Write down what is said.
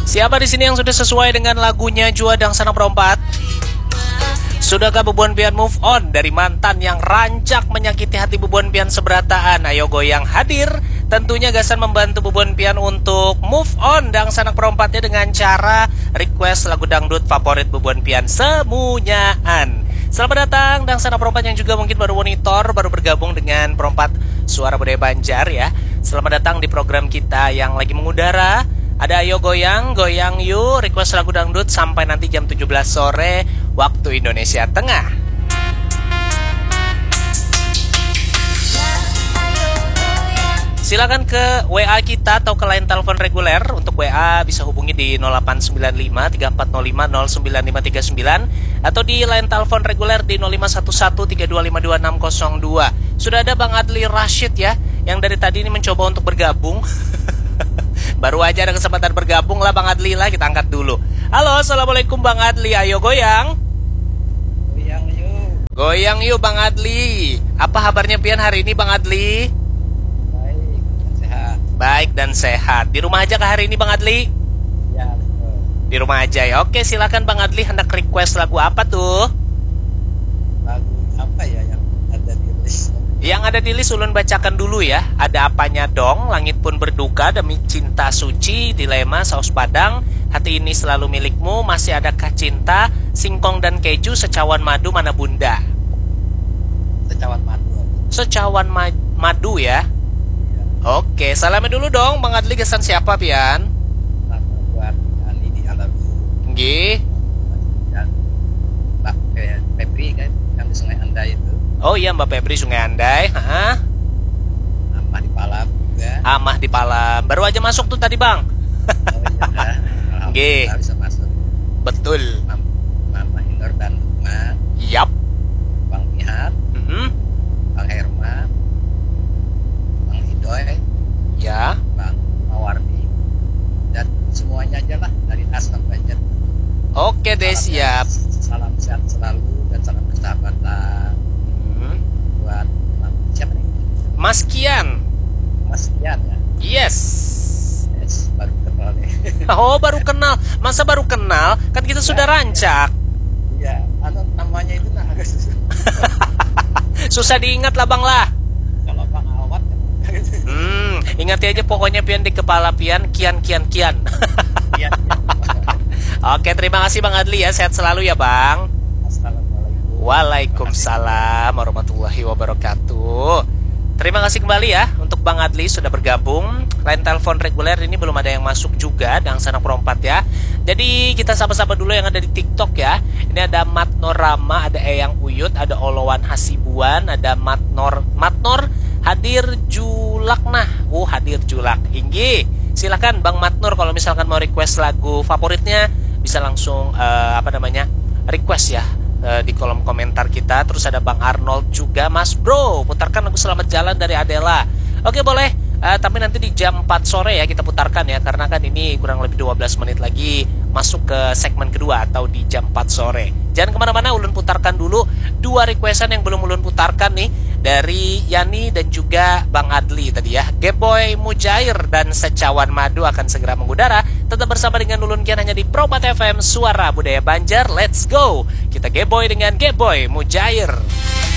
Siapa di sini yang sudah sesuai dengan lagunya Jua Dang Sana Perompat? Sudahkah Bubuan Pian move on dari mantan yang rancak menyakiti hati Bubuan Pian seberataan? Ayo goyang hadir. Tentunya Gasan membantu Bubuan Pian untuk move on Dang Sanak Perompatnya dengan cara request lagu dangdut favorit Bubuan Pian semunyaan. Selamat datang Dang Sanak Perompat yang juga mungkin baru monitor, baru bergabung dengan Perompat Suara Budaya Banjar ya. Selamat datang di program kita yang lagi mengudara. Ada Ayo Goyang, Goyang Yuk, request lagu dangdut sampai nanti jam 17 sore waktu Indonesia Tengah. Silakan ke WA kita atau ke line telepon reguler. Untuk WA bisa hubungi di 0895 3405 09539 atau di line telepon reguler di 0511 3252 602. Sudah ada Bang Adli Rashid ya, yang dari tadi ini mencoba untuk bergabung. Baru aja ada kesempatan bergabung lah Bang Adli lah, kita angkat dulu. Halo, assalamualaikum Bang Adli, ayo goyang. Goyang yuk. Goyang yuk Bang Adli. Apa kabarnya Pian hari ini Bang Adli? Baik dan sehat. Baik dan sehat. Di rumah aja kah hari ini Bang Adli? Ya betul. Di rumah aja ya. Oke, silakan Bang Adli, hendak request lagu apa tuh? Lagu apa ya yang ada di list? Yang ada di list ulun bacakan dulu ya. Ada Apanya Dong, Langit Pun Berduka, Demi Cinta Suci, Dilema, Saus Padang, Hati Ini Selalu Milikmu, Masih Adakah Cinta, Singkong dan Keju, Secawan Madu, Mana Bunda. Secawan madu. Secawan madu ya. Ya. Oke, salamnya dulu dong Bang Adli, kesan siapa Pian? Lagu buat Ani di alam Nggih. dan Mbak Febri kan yang di Sungai Andai itu. Oh iya Mbak Febri Sungai Andai. Amah di Palam juga. Amah di Palam. Baru aja masuk tuh tadi Bang. Oh iya. Nggih. Bisa masuk. Betul. Mama Inor dan Lukman, Yap. Bang Nihat, Bang Herman, Bang Hidoy, Ya. Bang Mawardi, dan semuanya aja lah dari A sampai Z. Oke deh, siap. Salam sehat selalu dan salam persahabatan buat siapa nih? Mas Kian. Mas Kian ya. Yes. Yes, baru kenal nih. Oh, baru kenal. Masa baru kenal? Kan kita sudah rancak. Iya, namanya itu agak susah. Susah diingat lah Bang lah. Kalau Bang Awat kan. Ingat aja pokoknya Pian di kepala Pian, Kian. Iya. Oke, terima kasih Bang Adli ya. Sehat selalu ya Bang. Assalamualaikum. Waalaikumsalam warahmatullahi wabarakatuh. Terima kasih kembali ya untuk Bang Adli sudah bergabung. Line telepon reguler ini belum ada yang masuk juga Dang Sanak Perompat ya. Jadi kita sapa-sapa dulu yang ada di TikTok ya. Ini ada Matnorama, ada Eyang Uyut, ada Olowan Hasibuan, ada Matnor hadir julak nah. Hadir julak. Inggi. Silakan Bang Matnur kalau misalkan mau request lagu favoritnya bisa langsung request ya di kolom komentar kita. Terus ada Bang Arnold juga, Mas Bro, putarkan lagu Selamat Jalan dari Adela. Oke boleh, tapi nanti di jam 4 sore ya kita putarkan ya, karena kan ini kurang lebih 12 menit lagi masuk ke segmen kedua atau di jam 4 sore. Jangan kemana-mana, ulun putarkan dulu 2 requestan yang belum ulun putarkan nih, dari Yani dan juga Bang Adli tadi ya. Geboy Mujair dan Secawan Madu akan segera mengudara. Tetap bersama dengan Ulun Kian hanya di Perompat FM Suara Budaya Banjar. Let's go. Kita Geboy dengan Geboy Mujair.